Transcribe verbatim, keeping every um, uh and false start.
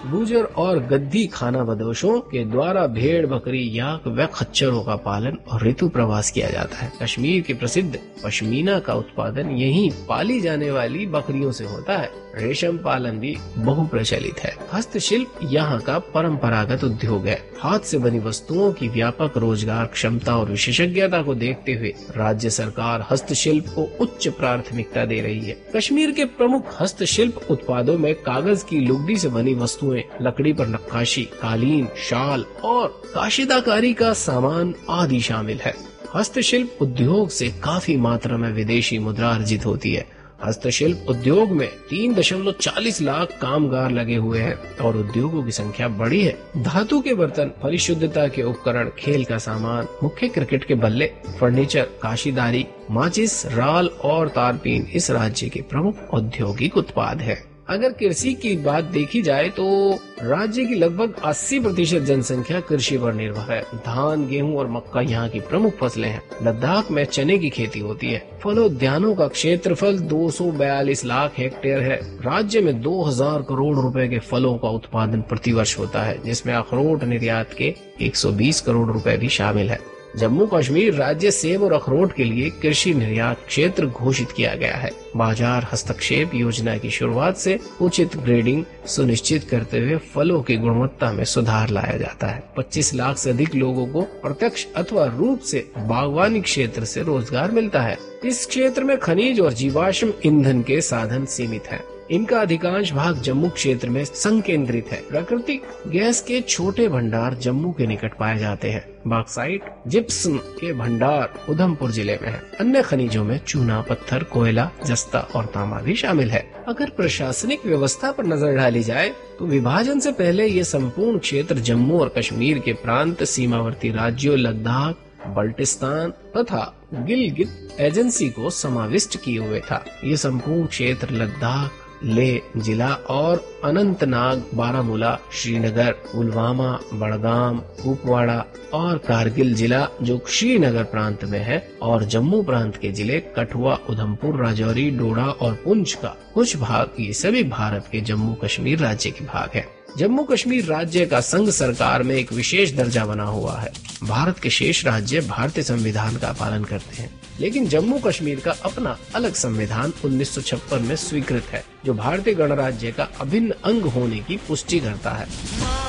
गुजर और गद्दी खाना बदोशों के द्वारा भेड़, बकरी, याक व खच्चरों का पालन और ऋतु प्रवास किया जाता है। कश्मीर के प्रसिद्ध पश्मीना का उत्पादन यहीं पाली जाने वाली बकरियों से होता है। रेशम पालन भी बहु प्रचलित है। हस्तशिल्प यहाँ का परंपरागत उद्योग है। हाथ से बनी वस्तुओं की व्यापक रोजगार क्षमता और विशेषज्ञता को देखते हुए राज्य सरकार हस्तशिल्प को उच्च प्राथमिकता दे रही है। कश्मीर के प्रमुख हस्तशिल्प उत्पादों में कागज की लुगदी से बनी वस्तुएं, लकड़ी पर नक्काशी, कालीन, शाल और काशीदाकारी का सामान आदि शामिल है। हस्तशिल्प उद्योग से काफी मात्रा में विदेशी मुद्रा अर्जित होती है। हस्तशिल्प उद्योग में तीन दशमलव चालीस लाख कामगार लगे हुए हैं और उद्योगों की संख्या बड़ी है। धातु के बर्तन, परिशुद्धता के उपकरण, खेल का सामान, मुख्य क्रिकेट के बल्ले, फर्नीचर, काशीदारी, माचिस, राल और तारपीन इस राज्य के प्रमुख औद्योगिक उत्पाद है। अगर कृषि की बात देखी जाए तो राज्य की लगभग अस्सी प्रतिशत जनसंख्या कृषि पर निर्भर है। धान, गेहूं और मक्का यहाँ की प्रमुख फसलें हैं। लद्दाख में चने की खेती होती है। फलोद्यानों का क्षेत्रफल दो सौ बयालीस लाख हेक्टेयर है। राज्य में दो हज़ार करोड़ रुपए के फलों का उत्पादन प्रतिवर्ष होता है, जिसमें अखरोट निर्यात के एक सौ बीस करोड़ रुपए भी शामिल है। जम्मू कश्मीर राज्य सेब और अखरोट के लिए कृषि निर्यात क्षेत्र घोषित किया गया है। बाजार हस्तक्षेप योजना की शुरुआत से उचित ग्रेडिंग सुनिश्चित करते हुए फलों की गुणवत्ता में सुधार लाया जाता है। पच्चीस लाख से अधिक लोगों को प्रत्यक्ष अथवा रूप से बागवानी क्षेत्र से रोजगार मिलता है। इस क्षेत्र में खनिज और जीवाश्म ईंधन के साधन सीमित हैं। इनका अधिकांश भाग जम्मू क्षेत्र में संकेंद्रित है। प्राकृतिक गैस के छोटे भंडार जम्मू के निकट पाए जाते हैं। बॉक्साइट, जिप्सम के भंडार उधमपुर जिले में है। अन्य खनिजों में चूना, पत्थर, कोयला, जस्ता और तांबा भी शामिल है। अगर प्रशासनिक व्यवस्था पर नजर डाली जाए तो विभाजन से पहले ये संपूर्ण क्षेत्र जम्मू और कश्मीर के प्रांत, सीमावर्ती राज्यों लद्दाख, बल्टिस्तान तथा गिलगित एजेंसी को समाविष्ट किए हुए था। ये संपूर्ण क्षेत्र लद्दाख, लेह जिला और अनंतनाग, बारामूला, श्रीनगर, पुलवामा, बड़गाम, कुपवाड़ा और कारगिल जिला जो श्रीनगर प्रांत में है और जम्मू प्रांत के जिले कठुआ, उधमपुर, राजौरी, डोडा और पुंछ का कुछ भाग, ये सभी भारत के जम्मू कश्मीर राज्य के भाग है। जम्मू कश्मीर राज्य का संघ सरकार में एक विशेष दर्जा बना हुआ है। भारत के शेष राज्य भारतीय संविधान का पालन करते हैं, लेकिन जम्मू कश्मीर का अपना अलग संविधान उन्नीस सौ छप्पन में स्वीकृत है, जो भारतीय गणराज्य का अभिन्न अंग होने की पुष्टि करता है।